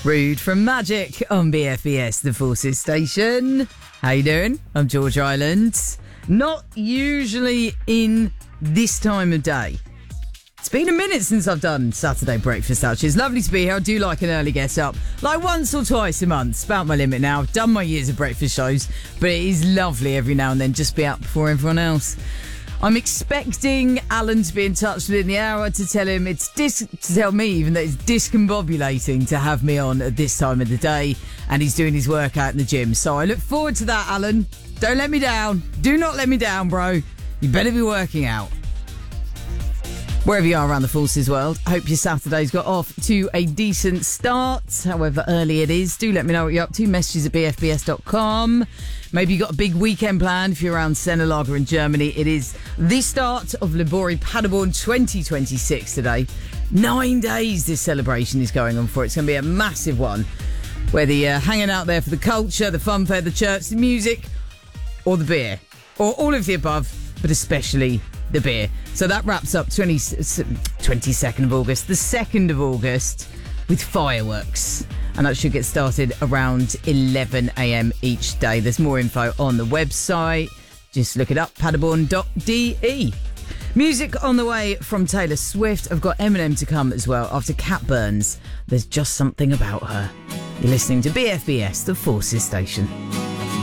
Rude from Magic on BFBS, the Forces station. How you doing? I'm George Island. Not usually in this time of day. It's been a minute since I've done Saturday breakfast touch. It's lovely to be here. I do like an early get up, like once or twice a month. It's about my limit now. I've done my years of breakfast shows, but it is lovely every now and then just be out before everyone else. I'm expecting Alan to be in touch within the hour to tell him to tell me even that it's discombobulating to have me on at this time of the day, and he's doing his workout in the gym. So I look forward to that, Alan. Don't let me down. Do not let me down, bro. You better be working out. Wherever you are around the Forces world, I hope your Saturday's got off to a decent start, however early it is. Do let me know what you're up to. Messages at bfbs.com. Maybe you got a big weekend planned if you're around Sennelager in Germany. It is the start of Libori Paderborn 2026 today. 9 days this celebration is going on for. It's going to be a massive one. Whether you're hanging out there for the culture, the fun fair, the church, the music, or the beer. Or all of the above, but especially the beer. So that wraps up 22nd of August, the 2nd of August, with fireworks. And that should get started around 11 a.m. each day. There's more info on the website. Just look it up, paderborn.de. Music on the way from Taylor Swift. I've got Eminem to come as well after Cat Burns. There's just something about her. You're listening to BFBS, the Forces station.